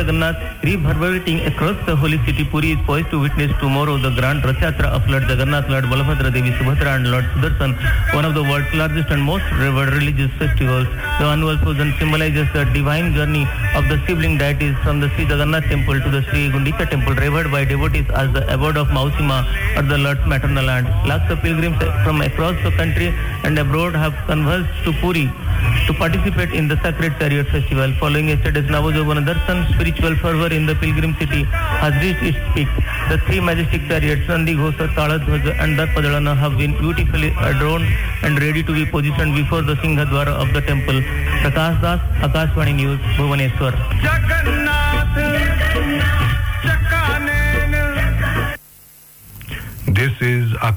Jagannath reverberating across the holy city. Puri is poised to witness tomorrow the grand Rath Yatra of Lord Jagannath, Lord Balabhadra, Devi Subhadra and Lord Sudarshan, one of the world's largest and most revered religious festivals. The annual procession symbolizes the divine journey of the sibling deities from the Sri Jagannath temple to the Sri Gundika temple, revered by devotees as the abode of Mausima or the Lord's maternal land. Lakhs of pilgrims from across the country and abroad have converged to Puri to participate in the sacred chariot festival. Following yesterday's Navajovana Darshan, spiritual fervor in the pilgrim city has reached its peak. The three majestic chariots, Nandi Ghosa, Taladhwaja and Darpadalana, have been beautifully adorned and ready to be positioned before the Singhadwara of the temple. Prakash Das, Akashvani News, Bhubaneswar. This is